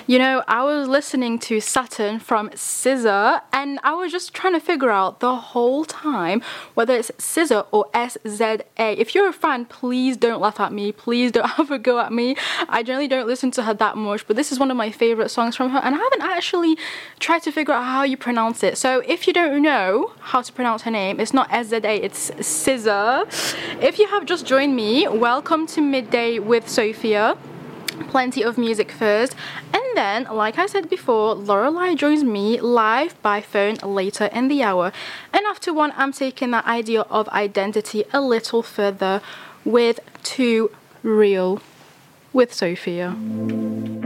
I was listening to Saturn from SZA, and I was just trying to figure out the whole time whether it's SZA or SZA. If you're a fan, please don't laugh at me. Please don't have a go at me. I generally don't listen to her that much, but this is one of my favorite songs from her, and I haven't actually tried to figure out how you pronounce it. So if you don't know how to pronounce her name, it's not SZA, it's SZA. If you have just joined me, welcome to Midday with Sophia. Plenty of music first, and then, like I said before, Lorelai joins me live by phone later in the hour. And after one, I'm taking that idea of identity a little further with Too Real with Sophia.